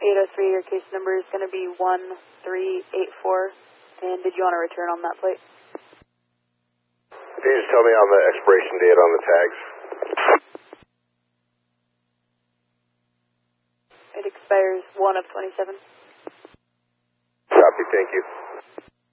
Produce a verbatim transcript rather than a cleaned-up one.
eight oh three, your case number is going to be one three eight four. And did you want to return on that plate? Can you just tell me on the expiration date on the tags? It expires one of twenty-seven. Copy, thank you.